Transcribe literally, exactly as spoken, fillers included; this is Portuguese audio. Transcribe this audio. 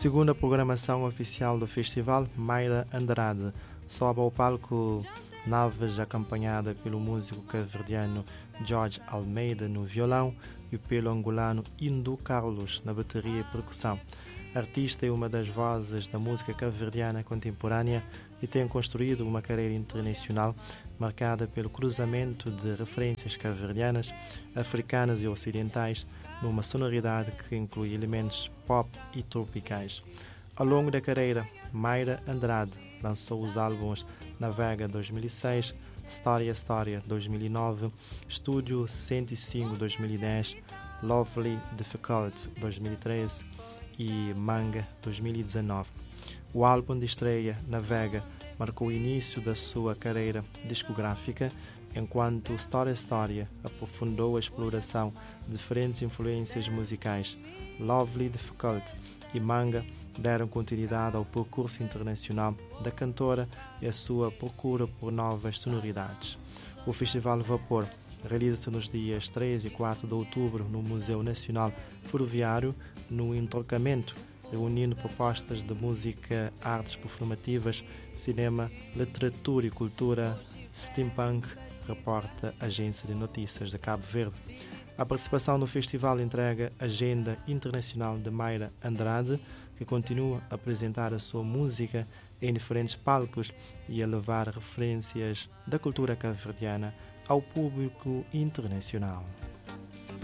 segunda programação oficial do festival, Mayra Andrade sobe ao palco Naves, acompanhada pelo músico cabo-verdiano Jorge Almeida no violão e pelo angolano Indu Carlos na bateria e percussão. A artista é uma das vozes da música cabo-verdiana contemporânea e tem construído uma carreira internacional marcada pelo cruzamento de referências cabo-verdianas, africanas e ocidentais, numa sonoridade que inclui elementos pop e tropicais. Ao longo da carreira, Mayra Andrade lançou os álbuns Navega dois mil e seis, História História dois mil e nove, Estúdio cento e cinco dois mil e dez, Lovely Difficult dois mil e treze e Manga dois mil e dezanove. O álbum de estreia, Navega, marcou o início da sua carreira discográfica, enquanto História História aprofundou a exploração de diferentes influências musicais. Lovely Difficult e Manga deram continuidade ao percurso internacional da cantora e a sua procura por novas sonoridades. O Festival Vapor realiza-se nos dias três e quatro de outubro no Museu Nacional Ferroviário, no entroncamento, reunindo propostas de música, artes performativas, cinema, literatura e cultura steampunk, reporta a Agência de Notícias de Cabo Verde. A participação no festival entrega a agenda internacional de Mayra Andrade, que continua a apresentar a sua música em diferentes palcos e a levar referências da cultura cabo-verdiana ao público internacional.